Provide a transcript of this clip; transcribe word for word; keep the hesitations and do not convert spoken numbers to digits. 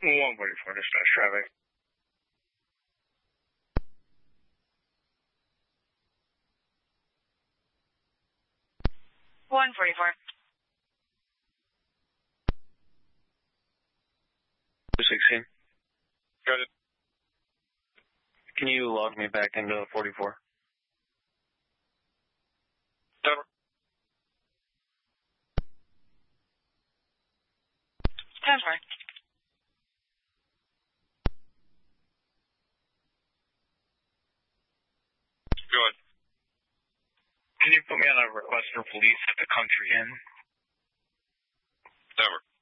one forty-four, dispatch traffic. one forty-four. two sixteen. Got it. Can you log me back into forty-four? Over. ten four. Go ahead. Can you put me on a request for police at the Country Inn? Over.